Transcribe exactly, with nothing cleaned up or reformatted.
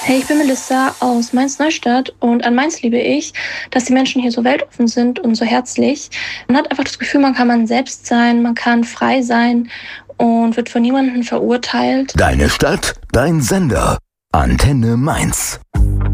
Hey, ich bin Melissa aus Mainz-Neustadt und an Mainz liebe ich, dass die Menschen hier so weltoffen sind und so herzlich. Man hat einfach das Gefühl, man kann man selbst sein, man kann frei sein und wird von niemandem verurteilt. Deine Stadt, dein Sender. Antenne Mainz.